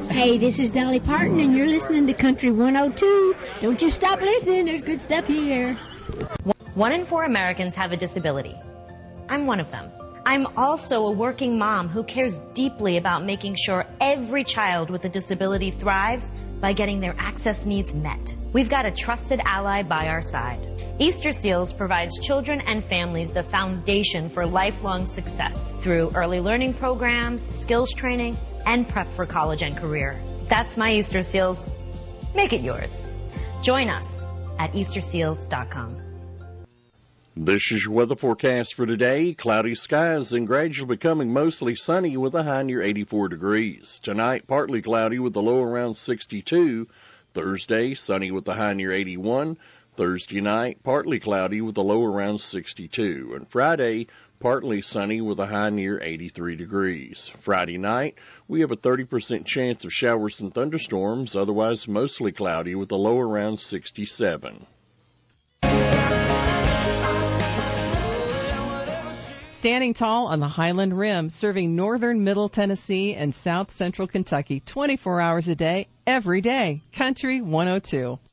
Hey, this is Dolly Parton, and you're listening to Country 102. Don't you stop listening. There's good stuff here. 1 in 4 Americans have a disability. I'm one of them. I'm also a working mom who cares deeply about making sure every child with a disability thrives by getting their access needs met. We've got a trusted ally by our side. Easter Seals provides children and families the foundation for lifelong success through early learning programs, skills training, and prep for college and career. That's my Easter Seals. Make it yours. Join us at easterseals.com. This is your weather forecast for today. Cloudy skies and gradually becoming mostly sunny with a high near 84 degrees. Tonight, partly cloudy with a low around 62. Thursday, sunny with a high near 81. Thursday night, partly cloudy with a low around 62. And Friday, partly sunny with a high near 83 degrees. Friday night, we have a 30% chance of showers and thunderstorms, otherwise mostly cloudy with a low around 67. Standing tall on the Highland Rim, serving northern Middle Tennessee and south central Kentucky 24 hours a day, every day. Country 102.